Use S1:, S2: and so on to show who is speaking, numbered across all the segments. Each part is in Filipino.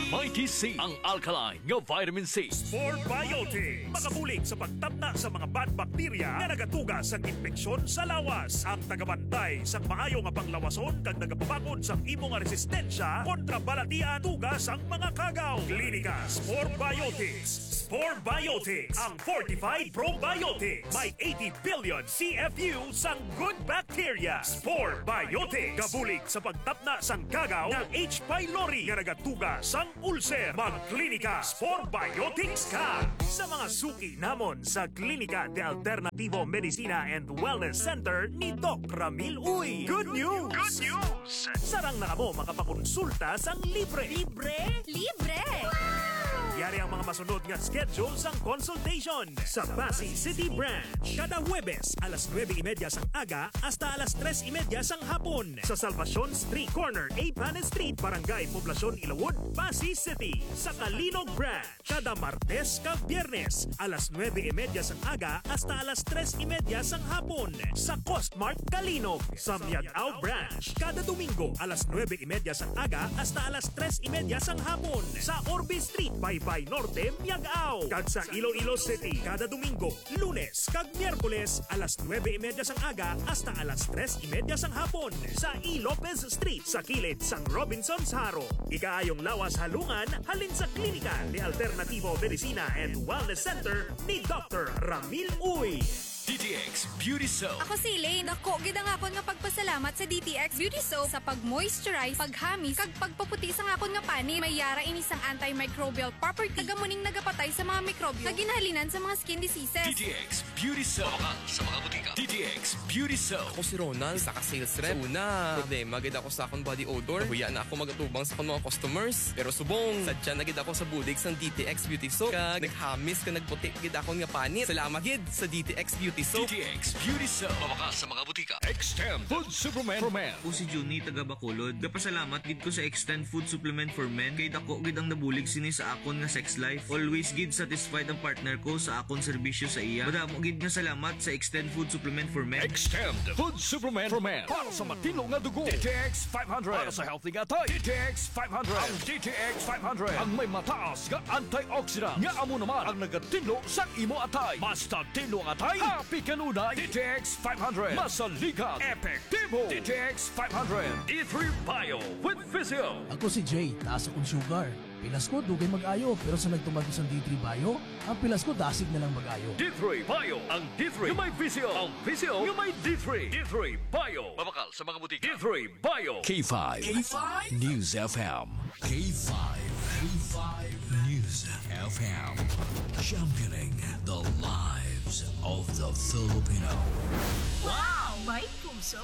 S1: Mighty C, ang alkaline nga vitamin C.
S2: Sport Biotics, makabulig sa pagtabna sa mga bad bacteria nga nagatuga sa infeksyon sa lawas. Ang tagabantay sa maayo nga panglawason kag nagapabakod sa imong resistensya kontra balatian tugas ang mga kagaw. Klinika Sport Biotics. Sport Biotics, ang fortified probiotics. May 80 billion CFU sang good bacteria. Sport Biotics, kabulig sa pagtapna sang kagaw ng H. pylori nga nagatuga sang ulcer. Magklinika Sport Biotics ka! Sa mga suki namon sa Klinika de Alternativo Medicina and Wellness Center ni Doc Ramil Uy. Good news! Good news! Sarang na mo makapakonsulta sang libre.
S3: Libre? Libre!
S2: Yari ang mga masunod nga schedule sang consultation sa Pasay City Branch. Kada Huwebes, alas 9:30 sang aga hasta alas 3:30 sang hapon. Sa Salvacion Street Corner, A. Panes Street, Barangay Poblacion, Ilawod, Pasay City. Sa Kalinog Branch, kada Martes kag Biyernes, alas 9:30 sang aga hasta alas 3:30 sang hapon. Sa Costmart, Kalinog. Sa Miagao Branch, kada Domingo, alas 9:30 sang aga hasta alas 3:30 sang hapon. Sa Orbe Street, Baybay Norte, Miagao. Kag sa Iloilo City, kada Domingo, Lunes kag Miyerkules, alas 9:30 sang aga hasta alas 3:30 sang hapon. Sa E. Lopez Street, sa kilid sang Robinson's Haro. Ikaayong lawas halungan, halin sa Klinika de Alternativo Medicina and Wellness Center ni Dr. Ramil Uy.
S1: DTX Beauty Soap.
S3: Ako si Elaine. Ako, gidang akon nga pagpasalamat sa DTX Beauty Soap sa pag-moisturize, paghamis, kag pagpaputi sa akon nga pani. May yara ini sang antimicrobial property. Tagamuning nagapatay sa mga mikrobyo sa ginhalinan sa mga skin diseases.
S1: DTX Beauty Soap. Mabakal sa mga butika. DTX Beauty Soap.
S4: Ako si Ronald, isa ka sales rep. Una, problema gid ako sa akong body odor. Nahuya na ako magatubang sa akong mga customers. Pero subong, sadya na gid ako sa budig sang DTX Beauty Soap. Kag naghamis ka nagputi gid akong nga panit. Salamat gid sa DTX Beauty Soap.
S1: DTX Beauty Soap. Mabakal sa mga butika. Extend Food Supplement for Men.
S5: Ako si Juni taga Bacolod. Gapasalamat gid ko sa Extend Food Supplement for Men kay dako gid ang nabulig sini sa akon nga sex life. Always gid satisfied ang partner ko sa akon serbisyo sa iya. Madamo gid nga salamat sa Extend Food Supplement for Men.
S1: Extend Food Supplement for Men. Para sa matino nga dugo. DTX 500. Para sa healthy nga tay. DTX 500. Ang DTX 500. Ang may mataas nga antioxidant. Nga amo naman ang nagatinlo sa imo atay. Basta tinlo ang atay. Happy kanunay. DTX 500. Masaligan. Epektibo. DTX 500. D3 Bio with Physio.
S6: Ako si Jay, taas akong sugar. Pilas ko, dugay mag-ayo. Pero sa nagtumag ko sa D3 Bio, ang pilas ko, dasig na lang mag-ayo.
S1: D3 Bio. Ang D3 yung may Physio. Ang Physio yung may D3. D3 Bio. Mabakal sa mga butika. D3 Bio. K5. K5 News FM. K5. K5 News FM. Championing the lives of the Filipino.
S7: Wow! May puso!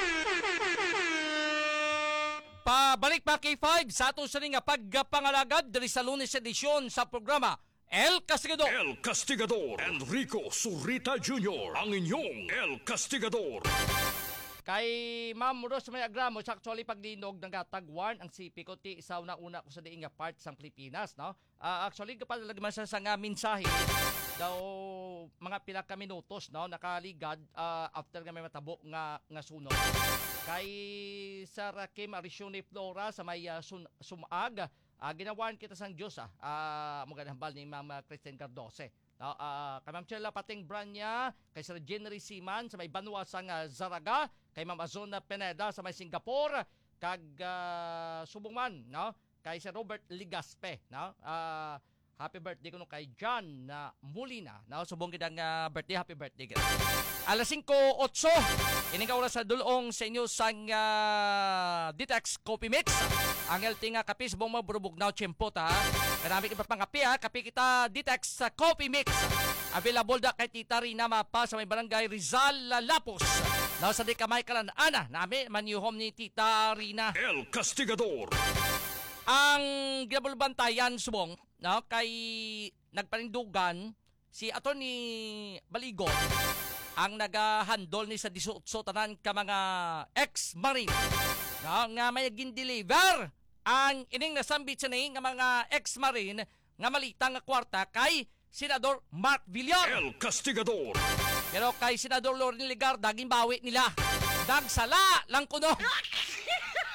S8: Pabalik pa K5 sa ato sa nga pagpangalagad dali sa Lunes edisyon sa programa El Castigador.
S1: El Castigador. Enrico Surita Jr. Ang inyong El Castigador.
S8: Kay Ma'am Ros may agramos actually pagdinog nagatagwan ang sipi ko ti isaw na una ko sa diin nga part sang Pilipinas, no? Actually kapalagman sa nga mensahe daw mga pila ka minutos, no, nakaligad after nga may matabo nga sunog. Kay Sir Kim Arisione Flora sa may sumag, ginawan kita sang Diyos mga hambal ni Ma'am Christine Cardose. Kay Ma'am Chela Pating Branya, kay Sir Jenry Siman sa may Banwa sang Zaraga, kay Ma'am Azona Pineda sa may Singapore, kag subungman, no, kay Sir Robert Ligaspe, no, happy birthday ko kay John Molina, no, subong gidang birthday, happy birthday gid. Alas 5:08 ining oras sa dulong sa inyo sang Detox Coffee Mix. Ang healthy nga kape subong mabrubog na tiyempo ta. Karami kita pang kape kape kita Detox Coffee Mix. Available da kay Tita Rina Mapa sa may barangay Rizal Lapos. Now sa di kamay kalan ana nami manyuhom ni Tita Rina.
S1: El Castigador.
S8: Ang ginabulbantayan subong, no, kay nagpanindugan si Attorney Baligon ang nagahandol ni sa 18 tanan ka mga ex-marine, no, nga may gin-deliver ang ining nasambit sa nga mga ex-marine nga malitang nga kwarta kay Senador Mark Villar.
S1: El Castigador.
S8: Pero kay Senador Loren Ligar daging bawi nila. Dagsala lang kuno.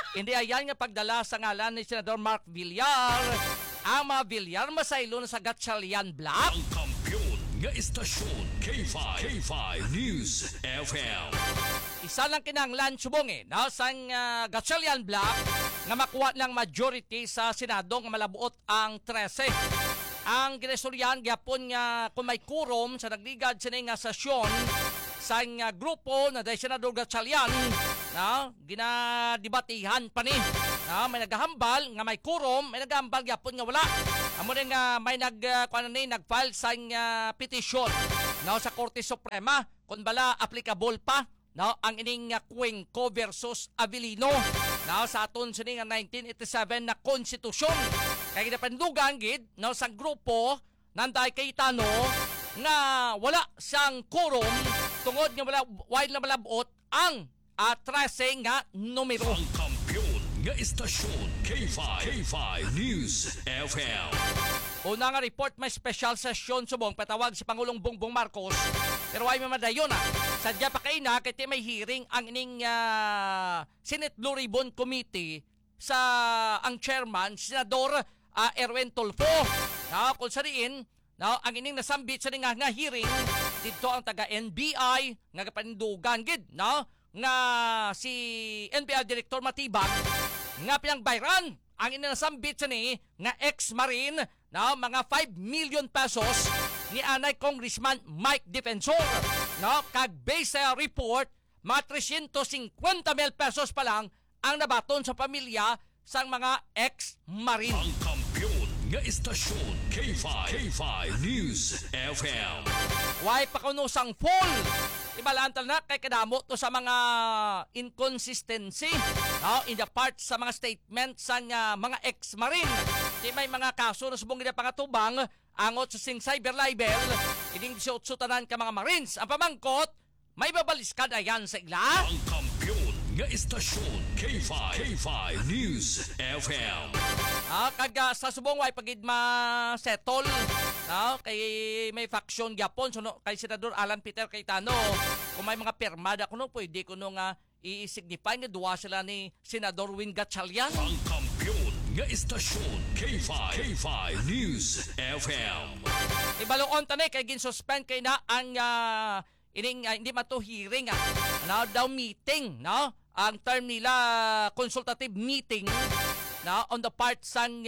S8: Hindi ayan nga pagdala sa ngalan ni Senador Mark Villar. Ang mga Villar masaylo na sa Gatchalian Black.
S1: Ang kampiyon nga istasyon K5 News FM.
S8: Isa lang kinanglan subong na sang Gatchalian Black nga makuha ng majority sa Senado nga malabuot ang 13. Ang ginesuryan gyapon nga kung may quorum sa nagligad sini nga sesyon sang grupo na dahil Senador Gatchalian na ginadibatihan pa ni may naghahambal nga may quorum, may naghahambal gyapon nga wala. Amo rin nga may nag-file sang petisyon sa Korte Suprema kung bala applicable pa ang ining Cuenco versus Avellino sa aton sini nga 1987 na konstitusyon. Kaya ginapandugan gid sa grupo nanday kay Tano nga wala siyang quorum tungod nga wala na malabot ang 13 nga numero.
S1: Ang kampiyon nga istasyon K5 News FM.
S8: Una nga report may special session subong patawag si Pangulong Bongbong Marcos pero ay mamadayon sadya pa kay na kay may hearing ang ining Senate Blue Ribbon Committee sa ang chairman Senador Erwin Tulfo. Kung sariin ang ining nasambit sa nga hearing dito ang taga NBI nga kapanindugan gid nga si NBI Director Matibag nga pinangbayran ang inasambit sa ni nga ex-marine mga 5 million pesos ni anay Congressman Mike Defensor. Kag base sa report, mga 350 mil pesos pa lang ang nabaton sa pamilya sang mga ex-marine.
S1: Ang kampiyon nga istasyon K5 News FM.
S8: Why pa kuno sang full? Ibalantal na kay kadamo to sa mga inconsistency in the part sa mga statement sa mga ex-marine. Di may mga kaso na subong gina pangatubang angot sa sing cyber libel. Ining 18 tanan ka mga Marines. Ang pamangkot, may babaliskan ayan sa ila.
S1: Ang kampiyon nga istasyon K5 News FM.
S8: Kag sa subong way pagid ma-settle kay may faction gyapon kay Senador Alan Peter Cayetano. Kung may mga pirmada kuno pwede kuno nga i-signify nga duwa sila ni Senador Win Gatchalian.
S1: Ang kampiyon nga istasyon K5 News FM.
S8: Ibaloon tani kay ginsuspend kay na ang ining hindi man to hearing daw meeting ang term nila consultative meeting on the part sang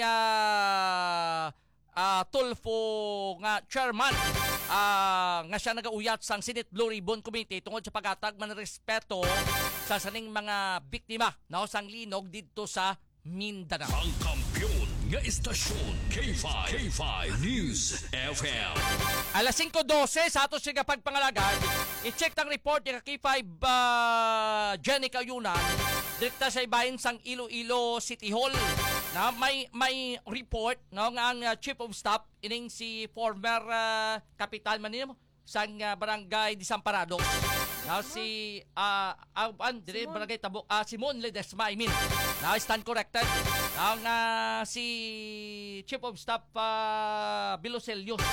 S8: Tulfo nga chairman nga siya nagauyat sang Senate Blue Ribbon Committee tungod sa paghatag man respeto sa saning mga biktima sang linog didto sa Mindanao.
S1: Ang kampiyon nga istasyon K5 News FM.
S8: Alas 5:12 sa ato siya pagpangalagad, i-check tang report ni K5 Jenny Cayunan direkta sa ibahin sang Iloilo City Hall na may report nga ang Chief of Staff ining si former kapital man nimo sang barangay Desamparados si barangay Tabok Simon Ledesma stand corrected ang si Chief of Staff Biloselios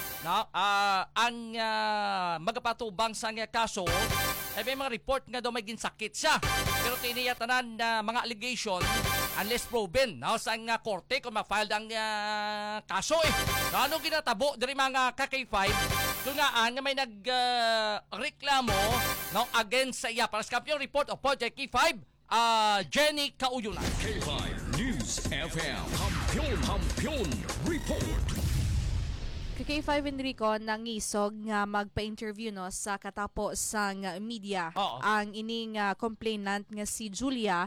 S8: ang magapatubang sa kaso ay may mga report nga daw may ginsakit siya pero tiniyatanan na mga allegation unless proven sa korte kung ma-file ang kaso ano ginatabo dari mga KK5 tungaan nga may nagreklamo against sa iya para sa kampiyon report of Project K5 Jenny Cayunan.
S1: K5 News FM. Kampiyon report.
S9: K5 Enrico nangisog nga magpa-interview sa katapo sang media. Ang ining complainant nga si Julia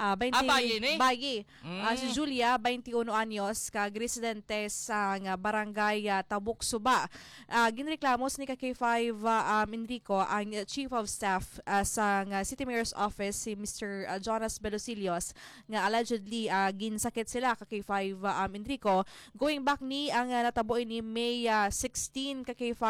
S9: Bayi. Si Julia 21 anyos kag residente sa barangay Tabuk Suba. Ginreklamos ni K5 Enrico ang Chief of Staff sa City Mayor's Office si Mr. Jonas Belosilios nga allegedly ginsakit sila K5 Enrico going back ni ang natabo ni May 16 K5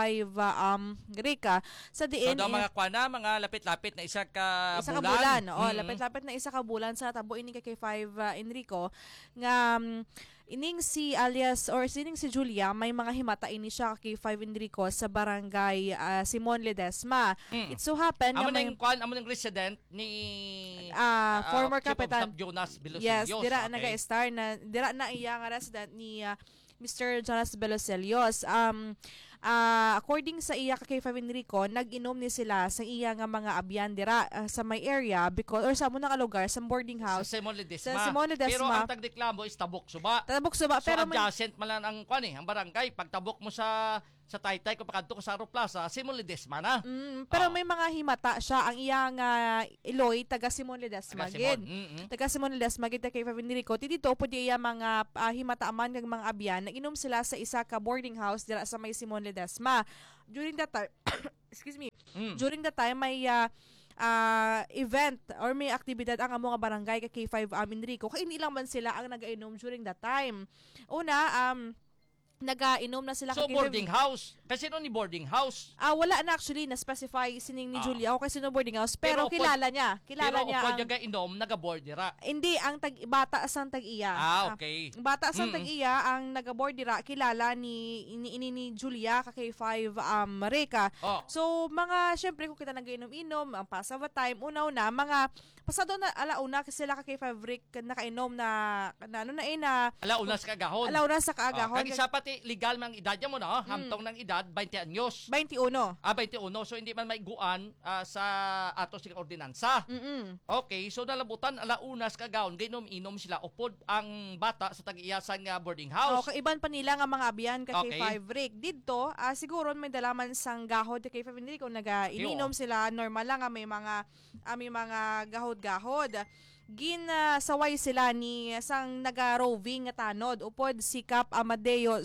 S9: Rika sa diin
S8: mga kwana mga lapit-lapit na isa ka
S9: bulan. Lapit-lapit na isa ka bulan sa natabo ni K5 Enrico nga Ining si Julia may mga himata ini siya kay 5 Enrico sa barangay Simon Ledesma. It so happen
S8: amo ning resident ni
S9: former Kapitan
S8: Jonas Belosellos.
S9: Yes, dira naga-star na dira na iya nga resident ni Mr. Jonas Belosellos. According sa iya kay 5 Enrico, nag-inom ni sila sa iya nga mga abyan dira sa may area because or sa munang lugar sa boarding house
S8: sa Simon Ledesma. Pero ang tagdeklamo is tabok suba.
S9: So
S8: pero adjacent man lang ang ang barangay. Pag tabok mo sa Taytay kung pakadto ko sa Aro Plaza, Simon Ledesma na.
S9: Pero may mga himata siya ang iyang Iloy taga Simon Ledesma gid. Taga Simon Ledesma gid kay 5 Enrico. Dito pudi iya mga himata man kag mga abyan nag-inom sila sa isa ka boarding house dira sa may Simon Ledesma. During that time, during that time may event or may aktibidad ang among barangay kay 5 Enrico. Kay hindi lang man sila ang nag-inom during that time. Una, nag-inom na sila.
S8: So boarding house. Kasi no ni boarding house.
S9: Wala na actually na specify sining ni Julia o kasi no boarding house pero kilala niya. Kilala niya.
S8: Pero pwede inom naga-board dira.
S9: Hindi ang bata sang tag-iya.
S8: Okay.
S9: Bata sang tag-iya ang naga-board dira kilala ni Julia kay 5 Reka. So mga syempre kung kita nag-inom-inom ang pass of a time una-una mga pasado na alauna kasi sila kay 5 Rick nakainom na
S8: alauna sa kagahon.
S9: Alauna sa kagahon.
S8: Kag isa pati legal mang edad mo na, hamtong ng edad 20 anyos.
S9: 21.
S8: 21. So hindi man maiguan sa ato sing ordinansa. Okay, so nalabutan alauna sa kagahon ginom-inom sila upod ang bata sa tag-iyasan nga boarding house.
S9: Okay, iban pa nila nga mga abyan kay 5 Rick. Dito siguro may dalaman sang gahod kay 5 Enrico naga-ininom sila normal lang may mga gahod-gahod. Ginasaway sila ni sang naga-roving nga tanod upod si Cap Amadeo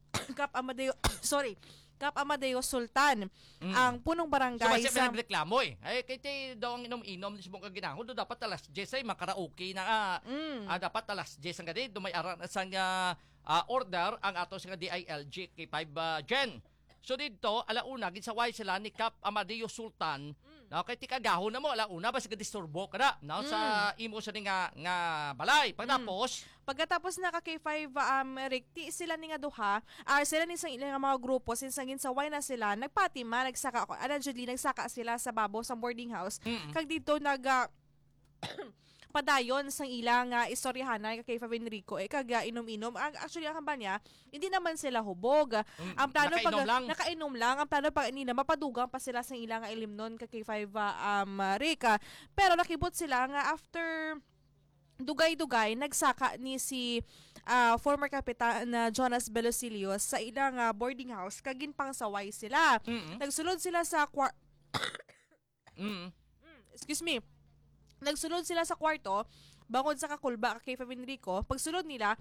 S9: Sultan ang punong barangay
S8: sa nagreklamo ay kay daw ang inom-inom ni subong kaginahon do dapat alas 10 ay makaraoke na dapat alas 10 ang gadi do may aran sang order ang ato sa DILG kay 5 Gen. So dito alauna ginsaway sila ni Cap Amadeo Sultan. No, kay tikagahon na mo alauna basta disturbo ka na no, sa imo sa nga balay. Pagkatapos
S9: na kay 5 Rick sila ni nga duha, sila ni sang ilang mga grupo sinsangin saway na sila nagpatima nagsaka allegedly nagsaka sila sa babaw sa boarding house. Kag dito padayon sang ilang istoryahanay kay 5 Enrico kag inom-inom. Actually ang kampanya hindi naman sila hubog. Ang plano nakainom lang. Ang plano pag nila mapadugang pa sila sang ilang ilimnon kay 5 Rica. Pero nakibot sila nga after dugay-dugay nagsaka ni si former Kapitan Jonas Belosellos sa ilang boarding house kag ginpangsaway sila. Nagsulod sila sa Nagsulod sila sa kwarto bangod sa kakulba kay 5 Enrico. Pagsulod nila,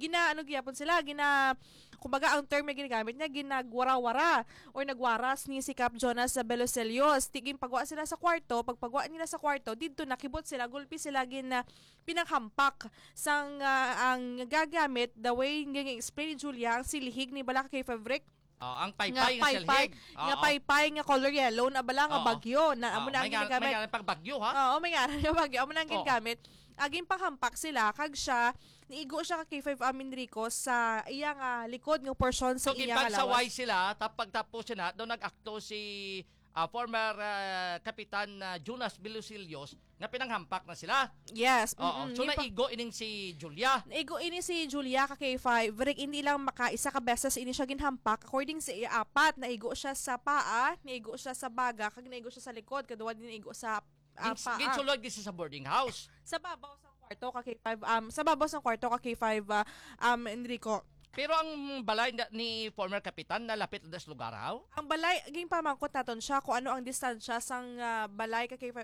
S9: kumbaga ang term na ginagamit niya, ginagwara-wara or nagwaras ni si Cap Jonas Belosellos. Tiging pagwa sila sa kwarto, pagpagwa nila sa kwarto, dito nakibot sila, gulpi sila pinanghampak sang ang gagamit, the way nga explain ni Julia, ang silihig ni Balaka kay Favrik.
S8: Ang paypay nga silhig.
S9: Nga paypay nga color yellow na bala nga bagyo na amo na ang ginagamit.
S8: May nga pag bagyo ha?
S9: May nga bagyo. Amo na ang ginagamit. Aging panghampak sila kag siya niigo siya kay 5 Enrico sa iyang likod ng portion sa iyang alawas. So
S8: gipagsaway sila pagtapos sila do nag-akto si former Kapitan Jonas Belosellos na pinanghampak na sila.
S9: Yes.
S8: So naigo ining si Julia.
S9: Naigo ini si Julia kay 5. Hindi lang makaisa ka beses ini siya ginhampak. According sa iya apat, naigo siya sa paa, naigo siya sa baga, kag naigo siya sa likod, kaduwa din naigo sa paa.
S8: Ginsulod din sa boarding house.
S9: Sa babaw sa kwarto kay 5 kay 5 Enrico.
S8: Pero ang balay ni former Kapitan nalapit na sa lugar raw?
S9: Ang balay, ging pamangkot naton siya kung ano ang distansya sang balay kay 5.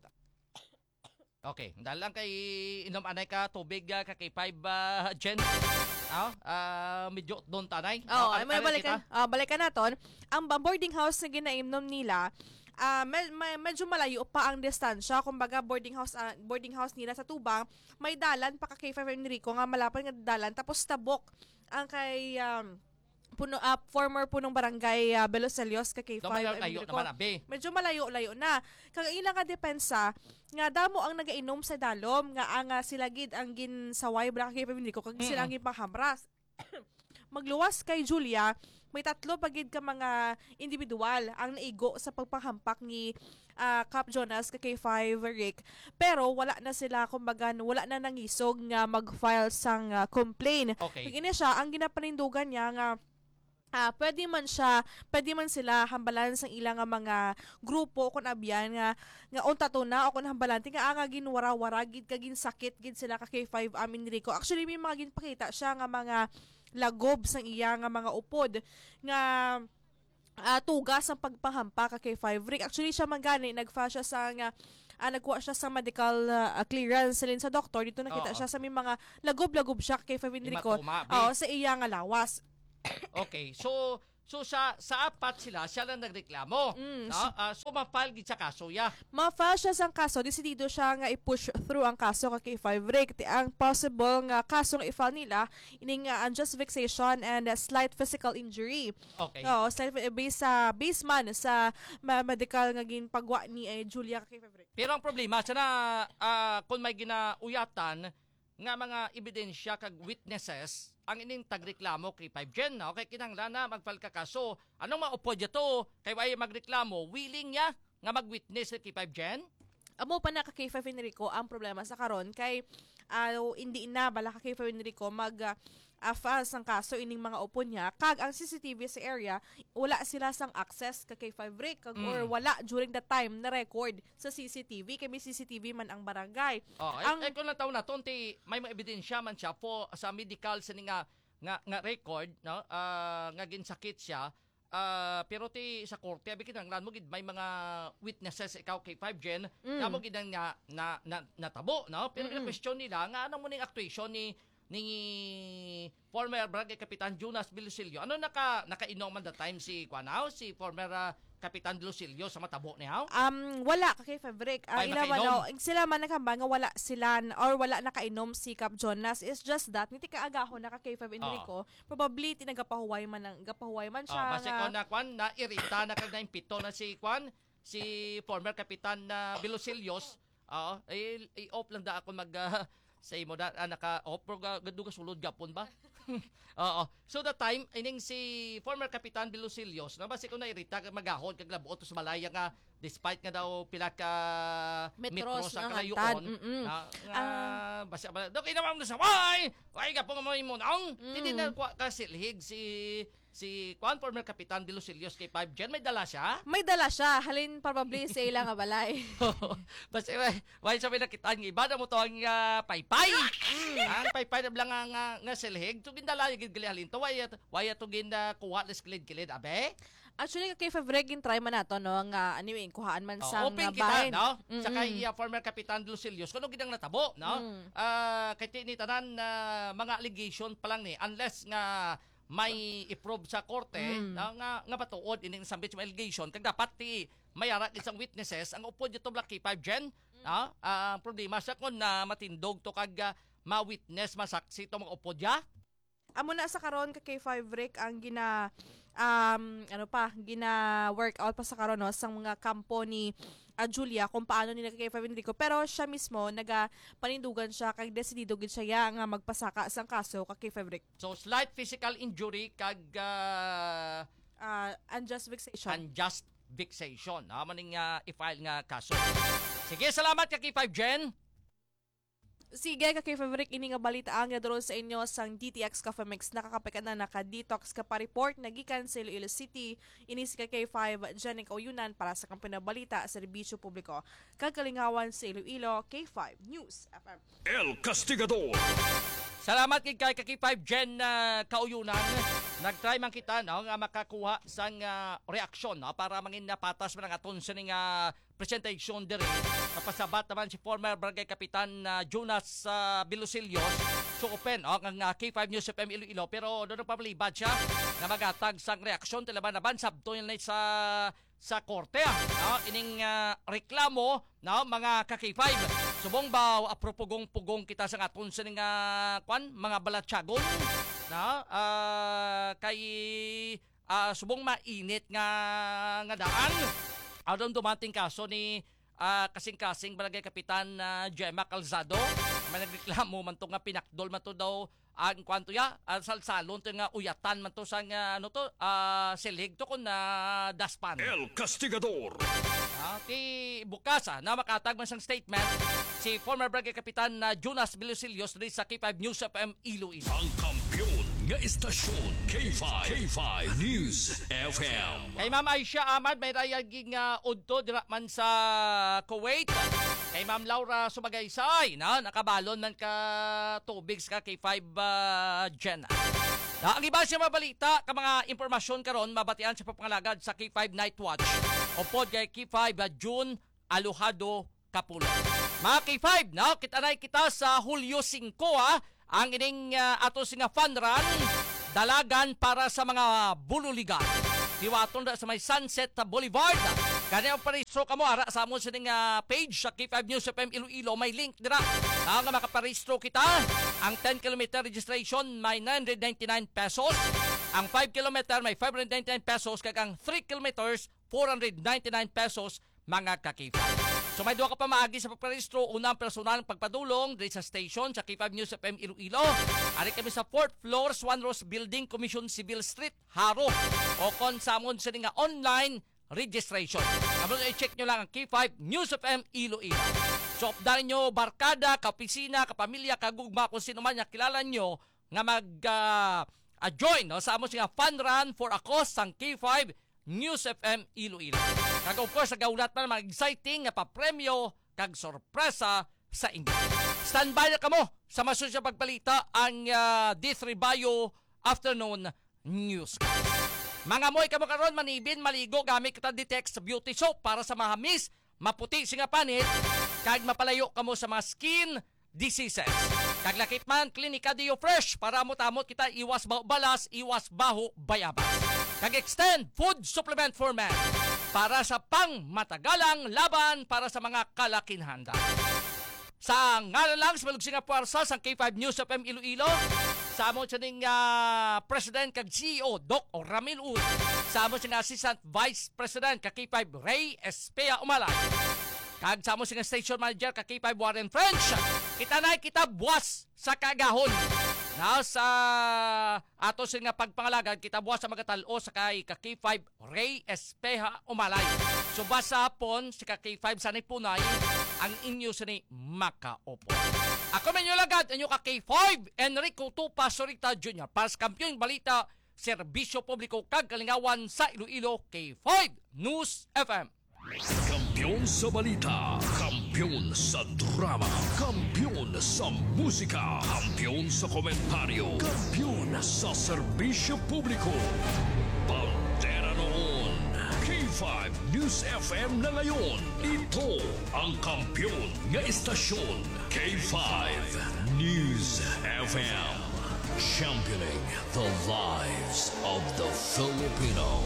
S8: Okay, dahil lang kay inom anay ka tubig ka kay 5 Gen. Medyo doon tanay.
S9: May balikan naton. Ang boarding house na ginaimnom nila, medyo malayo pa ang distansya. Kumbaga boarding house nila sa Tubang, may dalan pa kay 5 Enrico nga malapit nga dalan tapos tabok ang kay former punong barangay Beloselios kay K5 medyo malayo-layo na kag ilang nga depensa nga damo ang nagainom sa dalom nga ang sila gid ang ginsaway bra kay K5 kag sila ang ginpanghamras. Magluwas kay Julia, may 3 pagid ka mga individual ang naigo sa pagpanghampak ni Cap Jonas kay K5 Rick, pero wala na sila, kumbaga wala na nangisog nga mag-file sang complaint. Kini siya ang ginapanindugan niya nga pwede man sila hambalan sa ilang mga grupo kung abyan nga unta to na o kung hambalan nga nga ginwara-wara gid kagin sakit gid sila ka K5 amin Rico. Actually may mga ginpakita siya nga mga lagob sang iya nga mga upod nga tugas ang pagpahampa ka K5 Rick. Actually siya magani nagfa siya sa nga nagkuha siya sa medical clearance sa doktor. Dito nakita siya sa may mga lagob-lagob siya kay K5 Rico sa iya nga lawas.
S8: Okay, so sa apat siya lang nagreklamo. So ma-file gid sa kaso
S9: Ma-file siya sang kaso, desidido siya nga i-push through ang kaso kay K5 Rick. Ang possible nga kaso nga i-file nila ining unjust vexation and slight physical injury.
S8: Okay.
S9: Based man sa medical nga ginpagwa ni Julia kay K5 Rick.
S8: Pero ang problema sana kung may ginauyatan nga mga ebidensya kag witnesses ang ining tagreklamo kay 5Gen, okay, kinahanglan na magfile ka kaso. Anong maupod to kay way magreklamo, willing niya nga mag-witness kay 5Gen?
S9: Amo pa na kay 5 Enrico ang problema sa karon kay hindi na bala kay 5 Enrico file sang kaso ining mga upo niya kag ang CCTV sa area wala sila sang access kay 5 Rick or wala during the time na record sa CCTV kay may CCTV man ang barangay.
S8: Kung lang taon na tonti may mga ebidensya man siya po sa medical sa nga record no nga ginsakit siya pero ti sa korte abi kinahanglan mo gid may mga witnesses ikaw kay 5Gen kamo gid nga natabo no pero ang question nila nga ano mo ning actuation ni former Barangay Kapitan Jonas Bilosilio. Ano nakainom man that time si former Kapitan Bilosilio sa matabo niya?
S9: Wala kay Fabric. Sila man nakambang nga wala sila or wala nakainom si Cap Jonas. It's just that niti kaagahon na kay Fabric Enrico. Probably tinagapahuway man siya.
S8: Kasi na irita na kag naimpito na si former Kapitan Bilosilios. I-off lang da ako sa imo da naka-off gadto ka sulod gapon ba? So that time ining si former Kapitan Bilosilios na basi ko na irita magahon kag labuot sa malaya nga despite nga daw pila ka metros sa kalayon basi do kay naman sa way gapon mo nang hindi na ka silhig si former Kapitan Bilosilios kay 5Gen may dala siya
S9: halin probably sa ilang nga balay.
S8: Basi why sabi nakita nga iba na mo to ang paypay ang paypay na lang nga silhig to gindala gid halin to why to kuha les kilid abe.
S9: Actually kay Favreg try man nato no nga anyway kuhaan man sa
S8: open kita no sa kay former Kapitan Bilosilios kuno gidang natabo no kay ni tanan mga allegation pa lang ni unless nga may i-prove sa korte nga matuod ining sambit sa allegation kag dapat mayara isang witnesses ang upod dito black kay 5Gen ang problema sa kun na matindog to kag ma-witness masaksi to mga upod ya
S9: amo na sa karon kay 5 Rick ang gina workout pa sa karon no sang mga kampo ni Julia kung paano nila kay 5 Enrico pero siya mismo panindugan siya kag desidido gid siya nga magpasaka sang kaso kay 5 Rick.
S8: So slight physical injury kag
S9: unjust vexation maning i-file nga kaso. Sige, salamat kay 5Gen. Sige, kay Fabric, ini nga balita ang doon sa inyo sang DTX Cafe Mix. Nakakapika na naka-detox ka pa report. Nagikan sa Iloilo City. Ini si K5 Jenik Oyunan para sa kampanya balita sa serbisyo publiko. Kagalingawan sa Iloilo, K5 News FM.
S1: El Castigador.
S8: Salamat kay K5 Gen Kauyunan. Nag-try man kita nga makakuha sang reaksyon para mangin napatas man ang aton sa presentation diri. Kapasabat naman si former Barangay Kapitan Jonas Bilosilios. So open ang K5 News FM Iloilo pero doon pabalibad siya na magatag sang reaksyon talaban naban sabto yun sa korte ining reklamo mga ka-K5 subong ba apropugong-pugong kita sa aton sa mga balatsagon na kay subong mainit nga daan. Aron dumating kaso ni kasing-kasing barangay kapitan Gemma Calzado. May nagreklamo man to nga pinakdol man to daw ang kwanto ya salsalon to nga uyatan man to sa nga silig to kun daspan.
S1: El Castigador.
S8: Ti bukas na makatag man sang statement si former barangay kapitan Jonas Vilosilios rin sa K5 News FM Iloilo.
S1: Ang kampiyon nga istasyon K5 News FM.
S8: Kay Ma'am Aisha Ahmad may rayaging udto dira man sa Kuwait. Kay Ma'am Laura Sumagaysay nakabalon man ka tubig sa K5 Jenna. Ang iba siya mabalita ka mga impormasyon karon mabatian sa papangalagad sa K5 Night Watch o pod kay K5 June Alojado Kapulo. Mga K5 kita sa Hulyo 5 ang ining ato singa fun run dalagan para sa mga bululigan. Diwaton sa may Sunset Boulevard. Kanya ang parehistro ka mo ara sa amon sining page sa K5 News FM Iloilo may link dira. Nga makaparehistro kita. Ang 10 km registration may 999 pesos. Ang 5 km may 599 pesos kag ang 3 kilometers 499 pesos mga ka-K5. So may duha ka pa maagi sa pagparehistro. Unang personal pagpadulong dito sa station sa K5 News FM Iloilo. Ari kami sa 4th floor Swan Rose Building, Commission Civil Street, Haro. O kon samon sa nga online registration. Kapag i-check nyo lang ang K5 News FM Iloilo. So updarin nyo barkada, kaopisina, kapamilya, kagugma, kung sino man kilala nyo nga mag-join sa amon nga fun run for a cause sang K5 News FM Iloilo. Kag of course, nagaulat man mga exciting nga papremyo kag sorpresa sa inyo. Standby na kamo sa masusunod pagbalita ang D3 Bio Afternoon News. Mga moy kamo karon manibin maligo gamit kita Ditex Beauty Soap para sa mahamis, maputi singa panit kag mapalayo kamo sa mga skin diseases. Kag lakit man Klinika Dio Fresh para motamot kita iwas balas, iwas baho bayabas. Kag extend food supplement for men para sa pangmatagalang laban para sa mga kalakinhanda. Sa ngalan lang sa malugsinga puwersa sa K5 News FM Iloilo, sa amon sining President kag CEO Doc Ramil Ud, sa amon sining Assistant Vice President kag K5 Ray Espea Umalay, kag sa amon sining Station Manager kag K5 Warren French, kita buwas sa kagahon. Na sa ato sing pagpangalagad kita buwas sa magatalo sa kay K5 Ray Espeha Umalay. So basa hapon si K5 sanay punay ang inyo sini makaupo. Ako men yung lagad inyo K5 Enrico Tupa Sorita Jr. para sa Kampiyon Balita Serbisyo Publiko kag Kalingawan sa Iloilo K5 News FM.
S1: Kampiyon sa balita, kampiyon sa drama, kampiyon sa musika, kampiyon sa komentaryo, kampiyon sa serbisyo publiko. Bandera noon, K5 News FM na ngayon. Ito ang kampiyon nga istasyon, K5 News FM. Championing the lives of the Filipino.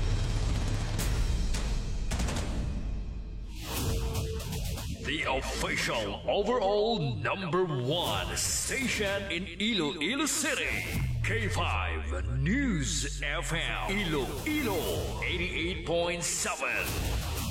S1: The official overall #1 station in Iloilo City. K5 News FM. Iloilo 88.7.